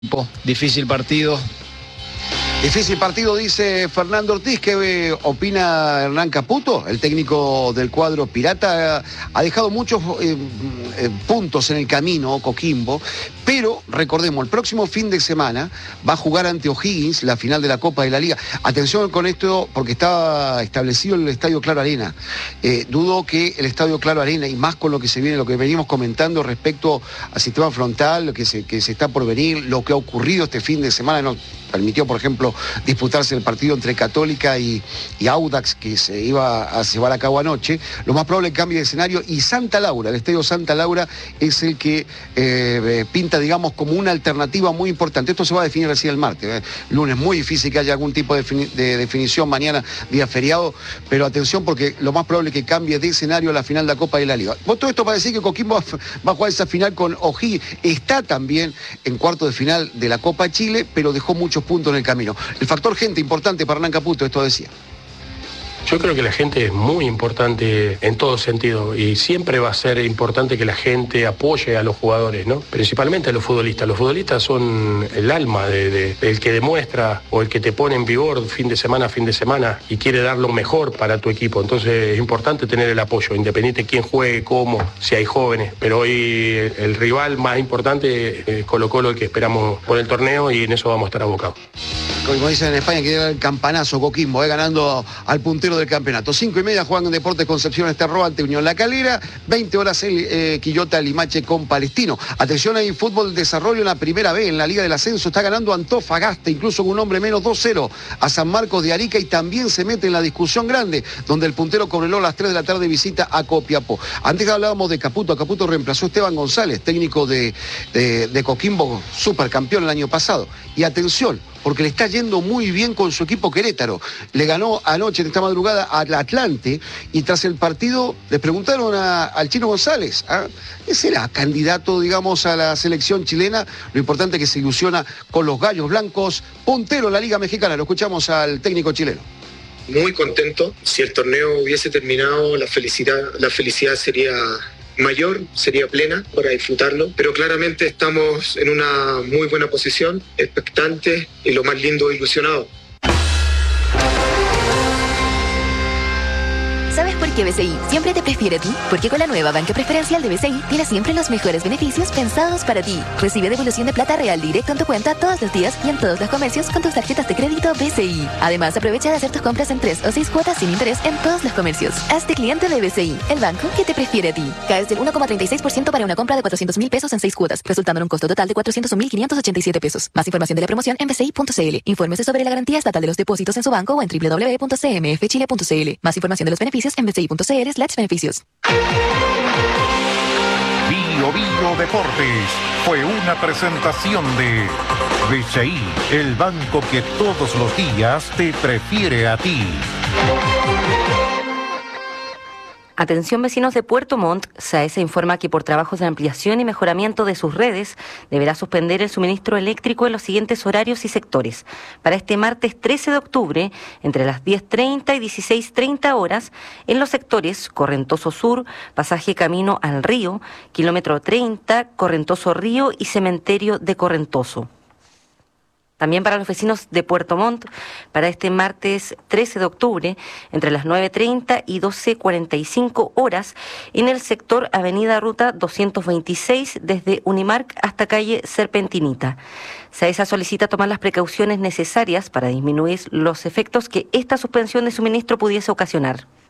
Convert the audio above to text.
Difícil partido. Difícil partido, dice Fernando Ortiz. ¿Qué opina Hernán Caputo? El técnico del cuadro pirata ha dejado muchos puntos en el camino, Coquimbo, pero recordemos, el próximo fin de semana va a jugar ante O'Higgins la final de la Copa de la Liga. Atención con esto, porque está establecido el Estadio Claro Arena. Dudo que el Estadio Claro Arena, y más con lo que se viene, lo que venimos comentando respecto al sistema frontal, lo que se está por venir, lo que ha ocurrido este fin de semana, no permitió, por ejemplo, disputarse el partido entre Católica y Audax, que se iba a llevar a cabo anoche. Lo más probable es que cambie de escenario, y Santa Laura, el Estadio Santa Laura, es el que pinta, digamos, como una alternativa muy importante. Esto se va a definir recién el martes. Lunes muy difícil que haya algún tipo de definición, mañana día feriado, pero atención, porque lo más probable es que cambie de escenario la final de la Copa de la Liga. Todo esto para decir que Coquimbo va a jugar esa final con O'Higgins. Está también en cuarto de final de la Copa Chile, pero dejó muchos puntos en el camino. El factor gente importante para Hernán Caputo, esto decía. Yo creo que la gente es muy importante en todo sentido, y siempre va a ser importante que la gente apoye a los jugadores, ¿no? Principalmente a los futbolistas. Los futbolistas son el alma del que demuestra, o el que te pone en vigor fin de semana a fin de semana y quiere dar lo mejor para tu equipo. Entonces es importante tener el apoyo, independiente de quién juegue, cómo, si hay jóvenes. Pero hoy el rival más importante es Colo-Colo, el que esperamos por el torneo, y en eso vamos a estar abocados. Como dicen en España, que el campanazo Coquimbo, ganando al puntero del campeonato. 5:30 juegan en Deportes Concepción Esterro ante Unión La Calera. 20 horas el Quillota Limache con Palestino. Atención, hay fútbol de desarrollo en la primera B, en la Liga del Ascenso. Está ganando Antofagasta, incluso con un hombre menos, 2-0 a San Marcos de Arica, y también se mete en la discusión grande, donde el puntero Cobreloa a las 3 de la tarde visita a Copiapó. Antes hablábamos de Caputo. Caputo reemplazó a Esteban González, técnico de Coquimbo, supercampeón el año pasado. Y atención, porque le está yendo muy bien con su equipo Querétaro. Le ganó anoche, en esta madrugada, al Atlante, y tras el partido les preguntaron al Chino González, ¿ese era candidato, digamos, a la selección chilena? Lo importante es que se ilusiona con los Gallos Blancos, puntero en la Liga Mexicana. Lo escuchamos al técnico chileno. Muy contento. Si el torneo hubiese terminado, la felicidad sería mayor, sería plena para disfrutarlo, pero claramente estamos en una muy buena posición, expectantes y lo más lindo, ilusionados. ¿Sabes por qué BCI siempre te prefiere a ti? Porque con la nueva banca preferencial de BCI tienes siempre los mejores beneficios pensados para ti. Recibe devolución de plata real directo en tu cuenta todos los días y en todos los comercios con tus tarjetas de crédito BCI. Además, aprovecha de hacer tus compras en 3 o 6 cuotas sin interés en todos los comercios. Hazte cliente de BCI, el banco que te prefiere a ti. Caes del 1,36% para una compra de 400.000 pesos en 6 cuotas, resultando en un costo total de 401.587 pesos. Más información de la promoción en bci.cl. Infórmese sobre la garantía estatal de los depósitos en su banco o en www.cmfchile.cl. Más información de los beneficios en bci.cl/beneficios. Bio Deportes fue una presentación de BCI, el banco que todos los días te prefiere a ti. Atención, vecinos de Puerto Montt, SAESA informa que por trabajos de ampliación y mejoramiento de sus redes deberá suspender el suministro eléctrico en los siguientes horarios y sectores. Para este martes 13 de octubre, entre las 10:30 y 16:30 horas, en los sectores Correntoso Sur, Pasaje Camino al Río, Kilómetro 30, Correntoso Río y Cementerio de Correntoso. También para los vecinos de Puerto Montt, para este martes 13 de octubre, entre las 9:30 y 12:45 horas, en el sector Avenida Ruta 226, desde Unimark hasta calle Serpentinita. SAESA solicita tomar las precauciones necesarias para disminuir los efectos que esta suspensión de suministro pudiese ocasionar.